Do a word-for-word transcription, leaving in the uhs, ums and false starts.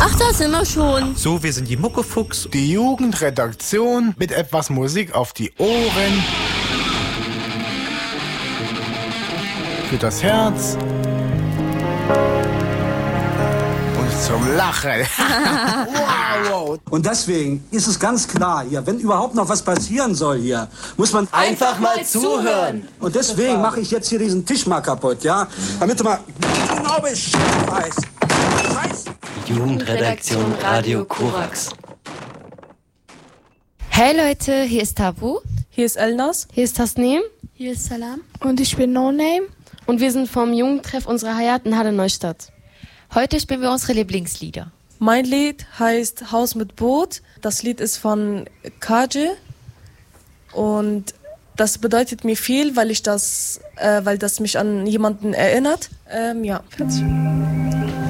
Ach, da sind wir schon. So, wir sind die Muckefuchs. Die Jugendredaktion mit etwas Musik auf die Ohren. Für das Herz. Und zum Lachen. Wow. Und deswegen ist es ganz klar hier, wenn überhaupt noch was passieren soll hier, muss man einfach mal zuhören. Und deswegen mache ich jetzt hier diesen Tisch mal kaputt, ja? Damit du mal genau Bescheid weißt. Jugendredaktion Radio Korax. Hey Leute, hier ist Tabu. Hier ist Elnas. Hier ist Tasnim. Hier ist Salam. Und ich bin No Name. Und wir sind vom Jugendtreff unserer Hayat in Halle Neustadt. Heute spielen wir unsere Lieblingslieder. Mein Lied heißt Haus mit Boot. Das Lied ist von Kaje. Und das bedeutet mir viel, weil ich das, äh, weil das mich an jemanden erinnert. Ähm, ja, fertig.